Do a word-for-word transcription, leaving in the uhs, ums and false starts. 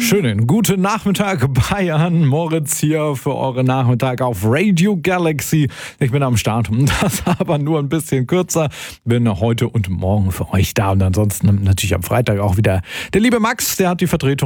Schönen guten Nachmittag, Bayern. Moritz hier für euren Nachmittag auf Radio Galaxy. Ich bin am Start, das aber nur ein bisschen kürzer. Bin heute und morgen für euch da und ansonsten natürlich am Freitag auch wieder der liebe Max, der hat die Vertretung.